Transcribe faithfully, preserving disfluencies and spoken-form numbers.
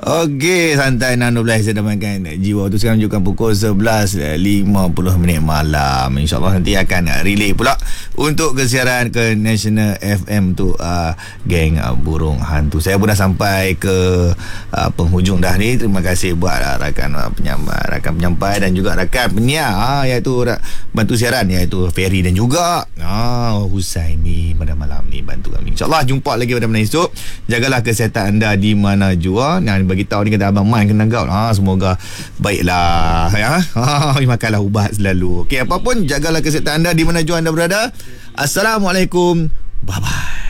Okey, santai enam dua belas saya dapatkan jiwa tu sekarang menunjukkan pukul sebelas lima puluh minit malam. InsyaAllah nanti akan relay pula untuk kesiaran ke National F M tu uh, geng uh, burung hantu. Saya pun dah sampai ke uh, penghujung dah ni. Terima kasih buat uh, rakan uh, penyampai, rakan penyampai dan juga rakan penyiar uh, iaitu uh, bantu siaran iaitu Ferry dan juga uh, Husaini pada malam ni bantu kami. InsyaAllah jumpa lagi pada malam esok. Jagalah kesihatan anda di mana jua. Nah, bagi tahu ni kata Abang Man kena gaul. Ha, semoga baiklah ya. Ha, makanlah ubat selalu. Okey, apapun jagalah kesihatan anda di mana jua anda berada. Assalamualaikum. Bye bye.